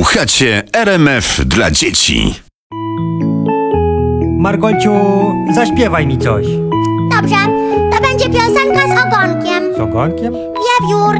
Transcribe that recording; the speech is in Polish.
Słuchacie RMF dla dzieci. Margolciu, zaśpiewaj mi coś. Dobrze, to będzie piosenka z ogonkiem. Z ogonkiem? Wiewiór